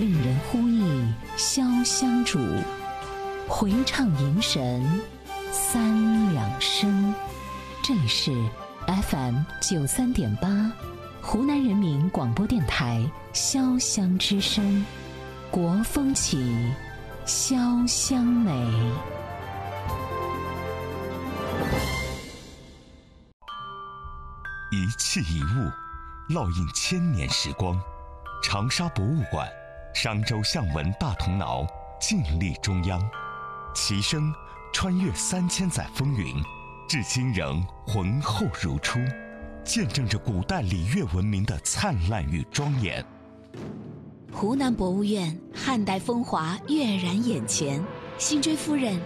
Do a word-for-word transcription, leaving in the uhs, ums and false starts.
令人呼忆潇湘主，回唱吟神三两声。这里是 F M 九三点八，湖南人民广播电台潇湘之声，国风起，潇湘美。 一器一物，烙印千年时光。长沙博物馆，商周象纹大铜挠，静立中央，其声穿越三千载风云，至今仍浑厚如初，见证着古代礼乐文明的灿烂与庄严。 湖南博物院汉代风华跃然眼前，辛追夫人